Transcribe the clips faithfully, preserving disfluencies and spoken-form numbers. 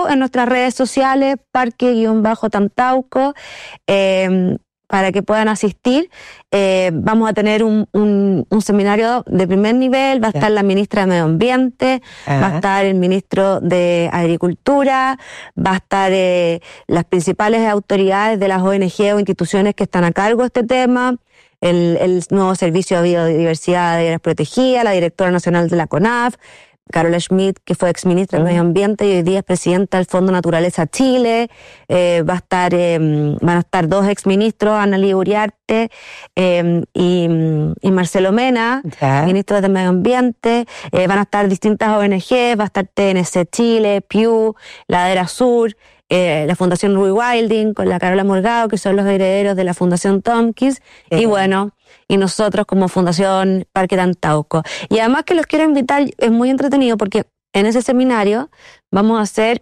o en nuestras redes sociales, Parque-Tantauco, eh, para que puedan asistir. Eh, vamos a tener un, un, un seminario de primer nivel, va a estar la ministra de Medio Ambiente, uh-huh. va a estar el ministro de Agricultura, va a estar eh, las principales autoridades de las O N G o instituciones que están a cargo de este tema, el, el nuevo Servicio de Biodiversidad de Áreas Protegidas, la directora nacional de la CONAF, Carola Schmidt, que fue exministra uh-huh. de Medio Ambiente y hoy día es presidenta del Fondo Naturaleza Chile. Eh, va a estar, eh, van a estar dos exministros, Annalí Uriarte eh, y, y Marcelo Mena, uh-huh. ministros de Medio Ambiente. Eh, van a estar distintas O N G, va a estar T N C Chile, Pew, Ladera Sur, eh, la Fundación Ruby Wilding, con la Carola Morgado, que son los herederos de la Fundación Tompkins. Uh-huh. Y bueno, y nosotros como Fundación Parque Tantauco. Y además que los quiero invitar, es muy entretenido porque en ese seminario vamos a hacer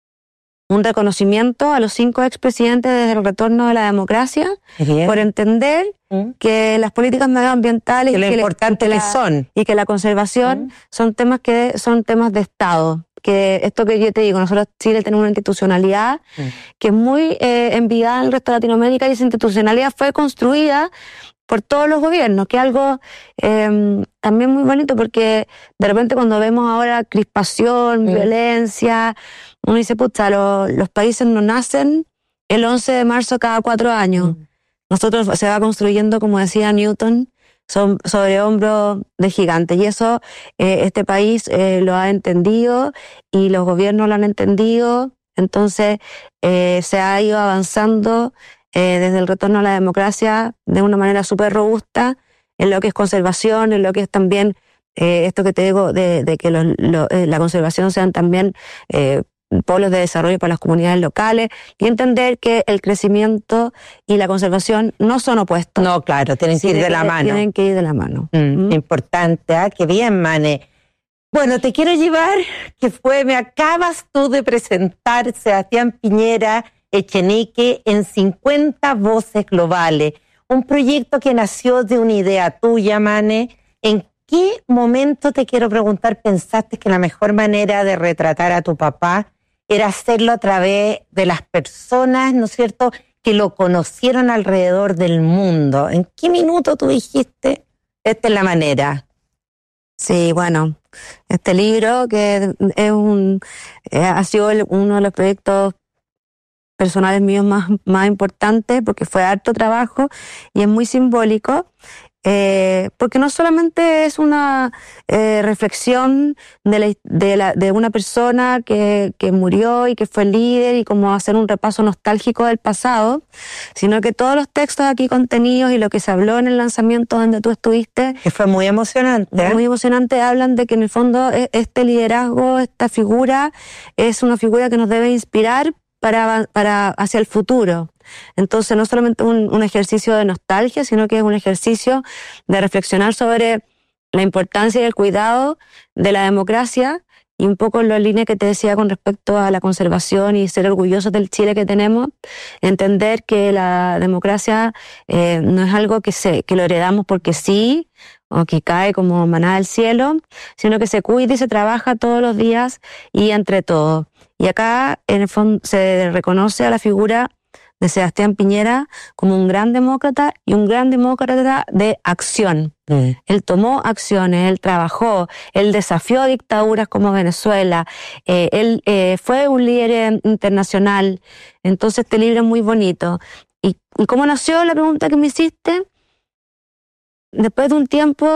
un reconocimiento a los cinco expresidentes desde el retorno de la democracia, bien, por entender ¿Mm? que las políticas medioambientales que y lo que importante la, que son y que la conservación ¿Mm? son temas que son temas de Estado. Que esto que yo te digo, nosotros Chile tenemos una institucionalidad ¿Mm? que es muy eh, envidiada en el resto de Latinoamérica, y esa institucionalidad fue construida por todos los gobiernos, que es algo eh, también muy bonito, porque de repente cuando vemos ahora crispación, mm. violencia, uno dice, pucha, lo, los países no nacen el once de marzo cada cuatro años. Mm. Nosotros se va construyendo, como decía Newton, son, sobre hombros de gigantes, y eso eh, este país eh, lo ha entendido y los gobiernos lo han entendido. Entonces eh, se ha ido avanzando Eh, desde el retorno a la democracia de una manera súper robusta en lo que es conservación, en lo que es también eh, esto que te digo de, de que los, lo, eh, la conservación sean también eh, polos de desarrollo para las comunidades locales, y entender que el crecimiento y la conservación no son opuestos. No, claro, tienen que ir de la mano. Tienen que ir de la mano. Mm, ¿Mm? Importante, ¿ah? ¿eh? Qué bien, Mane. Bueno, te quiero llevar, que fue, me acabas tú de presentar, Sebastián Piñera Echenique, en cincuenta Voces Globales, un proyecto que nació de una idea tuya, Mane. ¿En qué momento, te quiero preguntar, pensaste que la mejor manera de retratar a tu papá era hacerlo a través de las personas, ¿no es cierto?, que lo conocieron alrededor del mundo? ¿En qué minuto tú dijiste, esta es la manera? Sí, bueno, este libro que es un eh, ha sido uno de los proyectos personales míos más, más importantes, porque fue harto trabajo y es muy simbólico, eh, porque no solamente es una eh, reflexión de, la, de, la, de una persona que, que murió y que fue líder, y como hacer un repaso nostálgico del pasado, sino que todos los textos aquí contenidos y lo que se habló en el lanzamiento donde tú estuviste, que fue muy emocionante, ¿eh? muy emocionante, hablan de que en el fondo este liderazgo, esta figura, es una figura que nos debe inspirar para, para hacia el futuro. Entonces no solamente un, un ejercicio de nostalgia, sino que es un ejercicio de reflexionar sobre la importancia y el cuidado de la democracia, y un poco en la línea que te decía con respecto a la conservación y ser orgullosos del Chile que tenemos, entender que la democracia eh, no es algo que, se, que lo heredamos porque sí, o que cae como manada del cielo, sino que se cuida y se trabaja todos los días y entre todos. Y acá, en el fondo, se reconoce a la figura de Sebastián Piñera como un gran demócrata, y un gran demócrata de acción. Mm. Él tomó acciones, él trabajó, él desafió dictaduras como Venezuela, eh, él eh, fue un líder internacional. Entonces este libro es muy bonito. ¿Y, y cómo nació la pregunta que me hiciste? Después de un tiempo,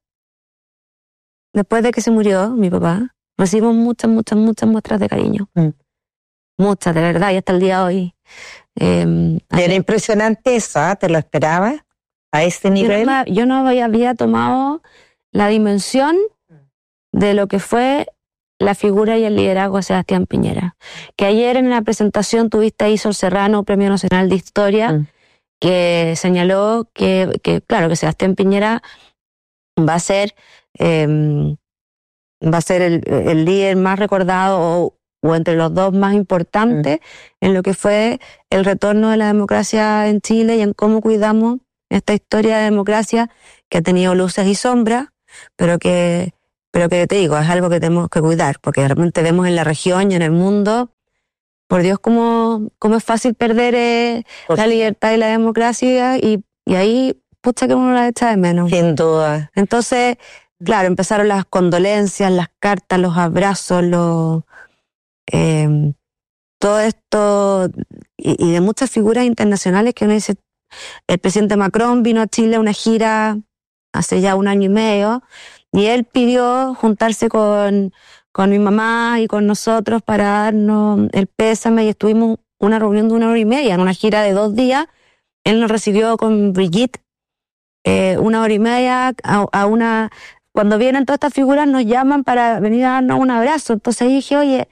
después de que se murió mi papá, recibimos muchas, muchas, muchas muestras de cariño. Mm. Muchas, de verdad, y hasta el día de hoy. Eh, Era impresionante eso, ¿eh? ¿Te lo esperabas a ese nivel? Yo no, yo no había tomado la dimensión de lo que fue la figura y el liderazgo de Sebastián Piñera. Que ayer en la presentación tuviste a Isol Serrano, Premio Nacional de Historia, mm. que señaló que, que, claro, que Sebastián Piñera va a ser, eh, va a ser el, el líder más recordado, o o entre los dos más importantes, mm. en lo que fue el retorno de la democracia en Chile y en cómo cuidamos esta historia de democracia que ha tenido luces y sombras, pero que, pero que te digo, es algo que tenemos que cuidar, porque de repente vemos en la región y en el mundo por Dios, cómo, cómo es fácil perder eh, Pues la sí. libertad y la democracia, y, y ahí, pucha, que uno la echa de menos. Sin duda. Entonces, claro, empezaron las condolencias, las cartas, los abrazos, los, eh, todo esto, y, y de muchas figuras internacionales que uno dice. El presidente Macron vino a Chile a una gira hace ya un año y medio, y él pidió juntarse con, con mi mamá y con nosotros para darnos el pésame, y estuvimos una reunión de una hora y media, en una gira de dos días. Él nos recibió con Brigitte, eh, una hora y media, a, a una... Cuando vienen todas estas figuras nos llaman para venir a darnos un abrazo. Entonces ahí dije, oye,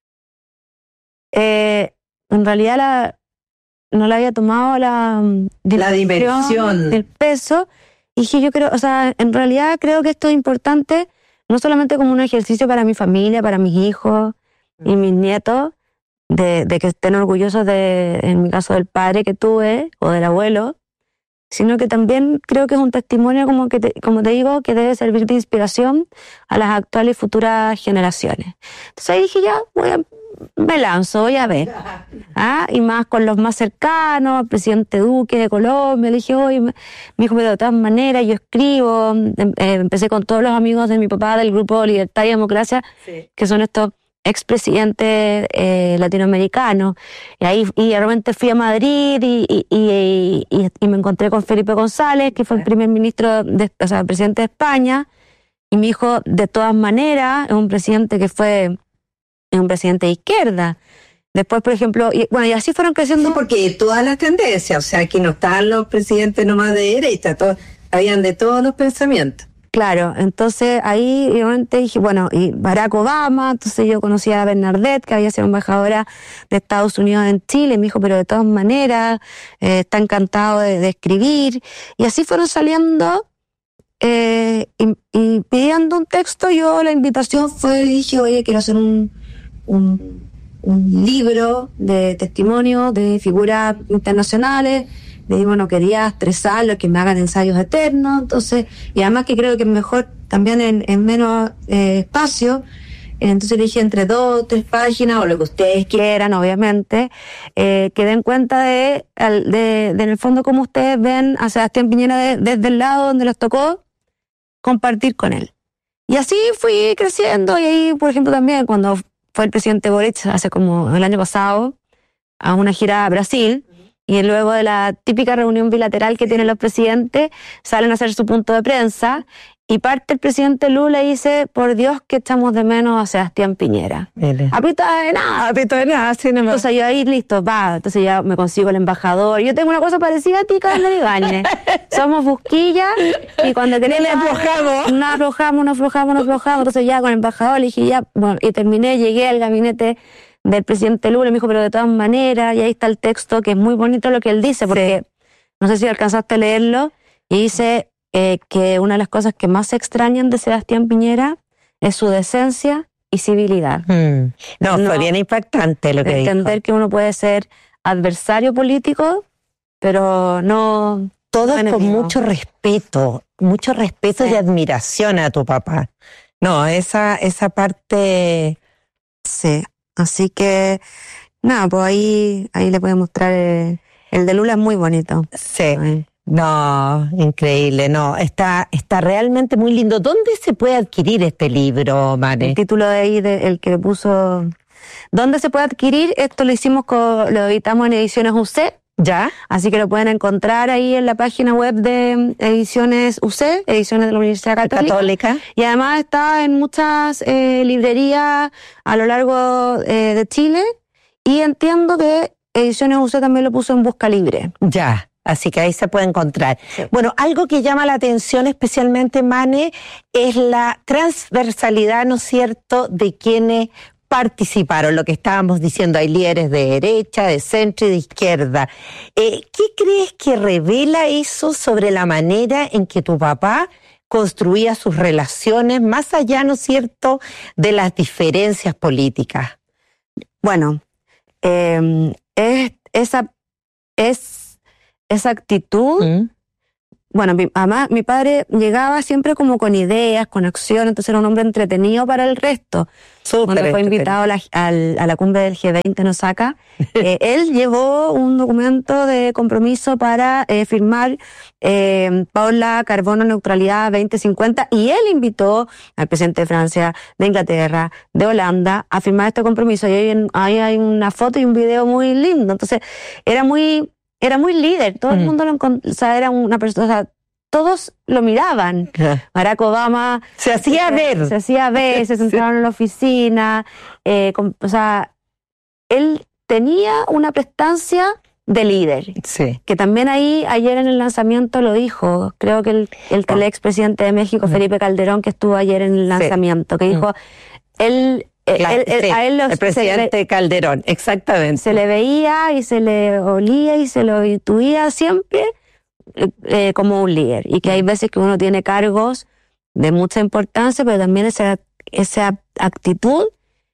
eh, en realidad la... no le había tomado la, La dimensión. el peso, y dije, yo creo, o sea, en realidad creo que esto es importante, no solamente como un ejercicio para mi familia, para mis hijos y mis nietos, de, de que estén orgullosos de, en mi caso, del padre que tuve, o del abuelo, sino que también creo que es un testimonio, como, que te, como te digo, que debe servir de inspiración a las actuales y futuras generaciones. Entonces ahí dije, ya, voy a, me lanzo, voy a ver. ¿Ah? Y más con los más cercanos, el presidente Duque de Colombia, le dije, oye, me dijo, pero de todas maneras, yo escribo, em, eh, empecé con todos los amigos de mi papá del grupo Libertad y Democracia, Sí. que son estos expresidentes eh, latinoamericanos, y ahí y de repente fui a Madrid y, y, y, y, y me encontré con Felipe González, que fue el primer ministro, de, o sea, el presidente de España, y me dijo, de todas maneras, es un presidente que fue, es un presidente de izquierda. Después, por ejemplo, y, bueno, y así fueron creciendo. Sí, porque todas las tendencias, o sea, aquí no estaban los presidentes nomás de derecha, todos, habían de todos los pensamientos. Claro, entonces ahí realmente dije, bueno, y Barack Obama, entonces yo conocí a Bernadette, que había sido embajadora de Estados Unidos en Chile, y me dijo, pero de todas maneras, eh, está encantado de, de escribir, y así fueron saliendo, eh, y, y pidiendo un texto. Yo, la invitación fue, dije, oye, quiero hacer un, un, un libro de testimonio de figuras internacionales. Le digo, no quería estresarlo, que me hagan ensayos eternos, entonces, y además que creo que es mejor también en, en menos eh, espacio. Entonces le dije entre dos, tres páginas, o lo que ustedes quieran, obviamente, eh, que den cuenta de, de, de, en el fondo, cómo ustedes ven a Sebastián Piñera de, desde el lado donde les tocó compartir con él. Y así fui creciendo, y ahí, por ejemplo, también cuando fue el presidente Boric, hace como el año pasado, a una gira a Brasil, y luego de la típica reunión bilateral que tienen los presidentes, salen a hacer su punto de prensa, y parte el presidente Lula y dice, por Dios que echamos de menos a Sebastián Piñera. Mire. A pito de nada. A pito de nada, sí, no me... Entonces yo ahí, listo, va, entonces ya me consigo el embajador. Yo tengo una cosa parecida a ti, Carmen Ibáñez. Somos busquillas, y cuando queremos... No le aflojamos. No aflojamos, no aflojamos, no aflojamos. Entonces ya con el embajador le dije, ya, bueno, y terminé, llegué al gabinete del presidente Lula, y me dijo, pero de todas maneras, y ahí está el texto, que es muy bonito lo que él dice, porque no sé si alcanzaste a leerlo, y dice eh, que una de las cosas que más se extrañan de Sebastián Piñera es su decencia y civilidad. Mm. No, No. fue bien impactante lo que Entender dijo. que uno puede ser adversario político, pero no... Todo no con enemigo. mucho respeto, mucho respeto Sí. y admiración a tu papá. No, esa, esa parte... Sí, así que nada, pues ahí, ahí le puedo mostrar el, el de Lula, es muy bonito. Sí. Ay. No, increíble, no, está, está realmente muy lindo. ¿Dónde se puede adquirir este libro, El Mane? título de ahí, de, el que le puso... ¿Dónde se puede adquirir? Esto lo hicimos, con, lo editamos en Ediciones U C, ¿Ya? así que lo pueden encontrar ahí en la página web de Ediciones U C, Ediciones de la Universidad Católica. Católica. Y además está en muchas eh, librerías a lo largo eh, de Chile, y entiendo que Ediciones U C también lo puso en Busca Libre. Ya. Así que ahí se puede encontrar. Sí. Bueno, algo que llama la atención especialmente, Mane, es la transversalidad, ¿no es cierto?, de quienes participaron. Lo que estábamos diciendo, hay líderes de derecha, de centro y de izquierda. Eh, ¿Qué crees que revela eso sobre la manera en que tu papá construía sus relaciones, más allá, ¿no es cierto?, de las diferencias políticas? Bueno, eh, es, esa, es, esa actitud ¿Mm? bueno, mi, además mi padre llegaba siempre como con ideas, con acción, entonces era un hombre entretenido para el resto. Súper Cuando fue entretenido. invitado a la, al- a la cumbre del G veinte en Osaka, eh, él llevó un documento de compromiso para eh, firmar eh, Paula Carbono Neutralidad veinte cincuenta, y él invitó al presidente de Francia, de Inglaterra, de Holanda a firmar este compromiso. Y ahí, en- ahí hay una foto y un video muy lindo. Entonces era muy era muy líder, todo Mm. el mundo lo encont- o sea, era una persona, o sea, todos lo miraban. Barack Obama Se hacía se, ver. se hacía ver, se sentaron en la oficina, eh, con- o sea, él tenía una prestancia de líder, Sí. que también ahí ayer en el lanzamiento lo dijo, creo que el, el, el expresidente de México, Felipe Calderón, que estuvo ayer en el lanzamiento, que dijo, él, eh, Claro, él- él- sí, a él lo- el se presidente le- Calderón, exactamente. se le veía y se le olía y se lo intuía siempre eh, eh, como un líder, y que hay veces que uno tiene cargos de mucha importancia, pero también esa, esa actitud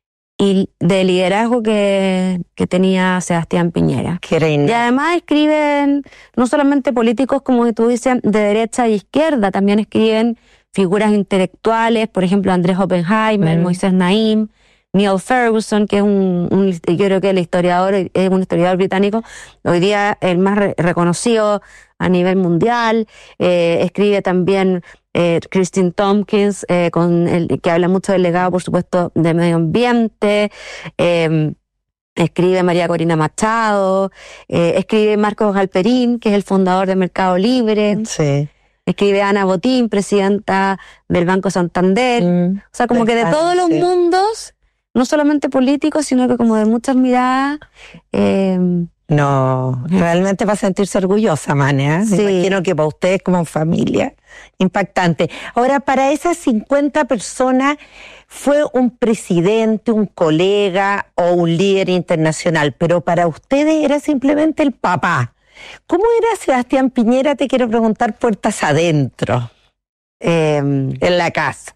y de liderazgo que, que tenía Sebastián Piñera. Que era Y innato. además escriben no solamente políticos, como tú dices, de derecha e izquierda, también escriben figuras intelectuales, por ejemplo Andrés Oppenheimer, Mm. Moisés Naim, Neil Ferguson, que es un, un- yo creo que el historiador, es un historiador británico, hoy día el más re- reconocido a nivel mundial. Eh, escribe también eh, Christine Tompkins, eh, con el, que habla mucho del legado, por supuesto, de medio ambiente. Eh, escribe María Corina Machado, eh, escribe Marcos Galperín, que es el fundador de Mercado Libre. Sí. Escribe Ana Botín, presidenta del Banco Santander. Mm. O sea, como que de Claro, todos los sí. mundos, no solamente políticos, sino que como de muchas miradas. Eh, No, realmente va a sentirse orgullosa, Mane, ¿eh? Me Sí. imagino que para ustedes como familia, impactante. Ahora, para esas cincuenta personas, fue un presidente, un colega o un líder internacional, pero para ustedes era simplemente el papá. ¿Cómo era Sebastián Piñera? Te quiero preguntar, puertas adentro, eh, en la casa.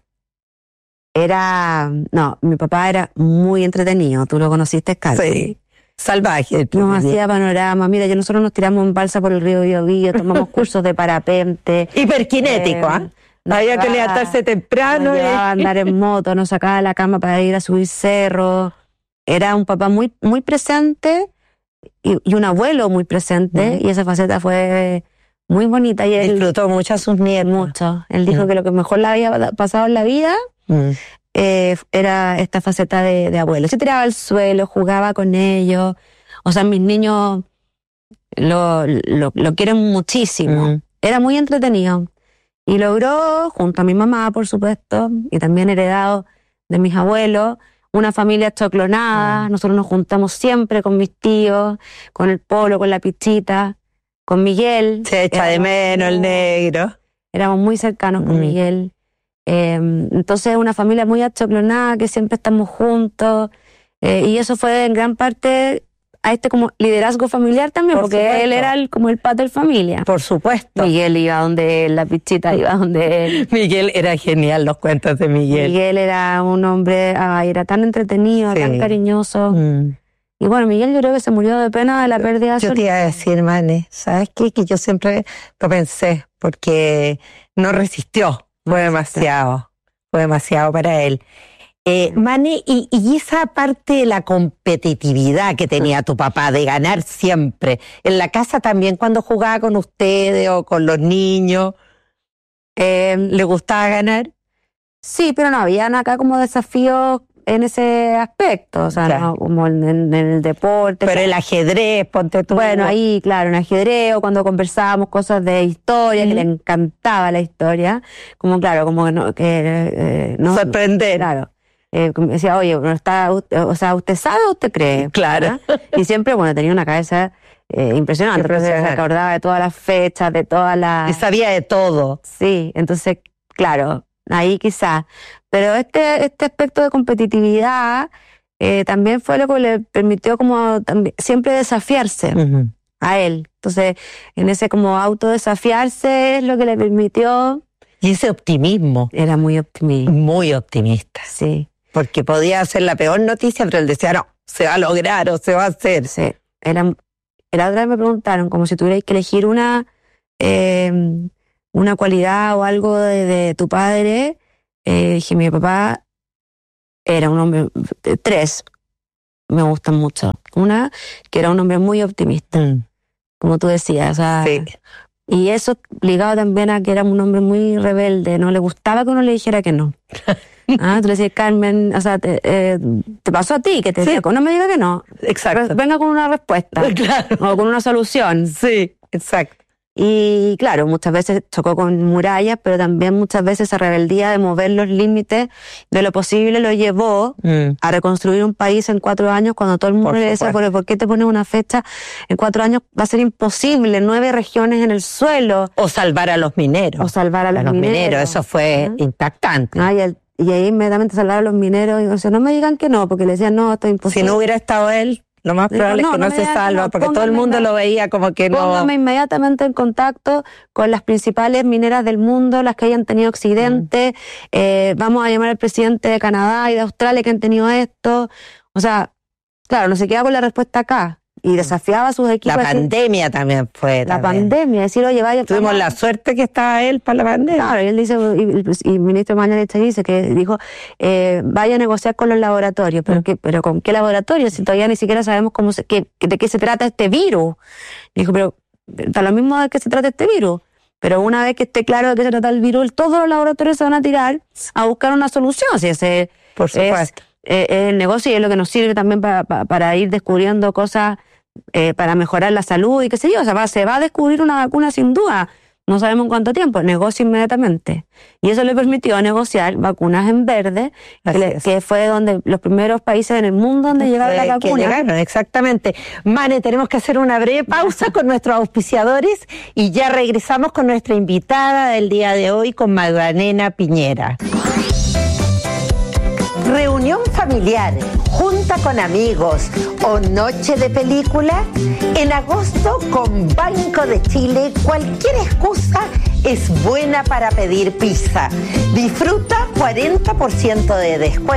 era, no, mi papá era muy entretenido, tú lo conociste, Carlos. Sí, salvaje. Nos hacía panorama, mira, yo nosotros nos tiramos en balsa por el río Biobío, tomamos cursos de parapente. Hiperkinético, ¿ah? Eh, nos Había que llevaba- levantarse temprano. Nos y- llevaba a andar en moto, nos sacaba de la cama para ir a subir cerros. Era un papá muy, muy presente y, y un abuelo muy presente, Ujú. y esa faceta fue muy bonita. Y él Disfrutó mucho a sus nietos. mucho. Él dijo Mm. que lo que mejor le había pasado en la vida Mm. eh, era esta faceta de, de abuelo. Se tiraba al suelo, jugaba con ellos. O sea, mis niños lo, lo, lo quieren muchísimo. Mm. Era muy entretenido. Y logró, junto a mi mamá, por supuesto, y también heredado de mis abuelos, una familia choclonada. Mm. Nosotros nos juntamos siempre con mis tíos, con el Polo, con la Pichita, con Miguel. Se echa de Éramos- menos el negro. Éramos muy cercanos con Mm. Miguel. Eh, entonces, una familia muy achoclonada, que siempre estamos juntos. Eh, y eso fue en gran parte a este como liderazgo familiar también, Por porque supuesto. él era el, como el pato de familia. Por supuesto. Miguel iba donde él, la Pichita iba donde él. Miguel era genial, los cuentos de Miguel. Miguel era un hombre, ay, era tan entretenido, Sí. tan cariñoso. Mm. Y bueno, Miguel yo creo que se murió de pena de la pérdida de Yo su- te iba a decir, Mane, ¿sabes qué? Que yo siempre lo pensé, porque no resistió. Fue demasiado. Fue demasiado para él. Eh, Mane, y, y esa parte de la competitividad que tenía tu papá, de ganar siempre, en la casa también cuando jugaba con ustedes o con los niños, eh, ¿le gustaba ganar? Sí, pero no habían acá como desafíos en ese aspecto, o sea, Claro. no, como en, en- en el deporte. Pero el ajedrez, ponte tú. Bueno, ahí, claro, en ajedrez, o cuando conversábamos cosas de historia, que le encantaba la historia, como claro, como que no, que, eh, no Sorprender. claro. Eh, como decía, oye, bueno, está, o sea, ¿usted sabe o usted cree? Claro. ¿Ah? Y siempre, bueno, tenía una cabeza eh, impresionante, entonces se Impresionante. acordaba de todas las fechas, de todas las... Y sabía de todo. Sí, entonces, claro, ahí quizás. Pero este, este aspecto de competitividad eh, también fue lo que le permitió como también, siempre desafiarse Ujú. a él. Entonces, en ese como autodesafiarse es lo que le permitió, Y ese optimismo, era muy optimista. muy optimista. Sí, Porque podía ser la peor noticia, pero él decía, no, se va a lograr o se va a hacer. sí. Era, la otra vez me preguntaron como si tuvierais que elegir una, eh, una cualidad o algo de, de tu padre, eh, dije, mi papá era un hombre, tres me gustan mucho. Una, que era un hombre muy optimista, mm. como tú decías, o sea, sí. Y eso ligado también a que era un hombre muy rebelde, no le gustaba que uno le dijera que no. Ah, tú le decías, Carmen, o sea, te, eh, te pasó a ti, que te sí. decía, no me diga que no. Exacto. Venga con una respuesta. Claro. O con una solución. Sí, exacto. Y claro, muchas veces chocó con murallas, pero también muchas veces esa rebeldía de mover los límites de lo posible lo llevó mm. a reconstruir un país en cuatro años cuando todo el mundo le decía, ¿por qué te pones una fecha? En cuatro años va a ser imposible, nueve regiones en el suelo. O salvar a los mineros. O salvar a los, a los mineros. mineros. Eso fue ¿Ah? impactante. Ah, y, el, y ahí inmediatamente salvar a los mineros. Y o sea, no me digan que no, porque le decían, no, esto es imposible. Si no hubiera estado él, lo más probable no, es que no, no se salva, no, porque todo el mundo lo veía como que no... Póngame inmediatamente en contacto con las principales mineras del mundo, las que hayan tenido accidentes, mm. eh, vamos a llamar al presidente de Canadá y de Australia que han tenido esto. O sea, claro, no se queda con la respuesta acá. Y desafiaba a sus equipos. La pandemia decir, también fue. La también. pandemia, decir, oye, vaya. Tuvimos para... la suerte que estaba él para la pandemia. Claro, y él dice, y, y el ministro Mañalich dice que dijo, eh, vaya a negociar con los laboratorios. ¿Pero, mm. qué, pero con qué laboratorios? Si todavía ni siquiera sabemos cómo se, qué, de qué se trata este virus. Dijo, pero está lo mismo de qué se trata este virus. Pero una vez que esté claro de qué se trata el virus, todos los laboratorios se van a tirar a buscar una solución. Si ese Por supuesto. Es, eh, el negocio y es lo que nos sirve también para, para, para ir descubriendo cosas. Eh, para mejorar la salud y qué sé yo, o sea, va, se va a descubrir una vacuna sin duda, no sabemos en cuánto tiempo, negocio inmediatamente. Y eso le permitió negociar vacunas en verde, que, le, que fue donde los primeros países en el mundo donde llegaron las vacunas. Llegaron, exactamente. Mane, tenemos que hacer una breve pausa con nuestros auspiciadores y ya regresamos con nuestra invitada del día de hoy, con Magdalena Piñera. Reunión familiar, junta con amigos o noche de película. En agosto con Banco de Chile cualquier excusa es buena para pedir pizza. Disfruta cuarenta por ciento de descuento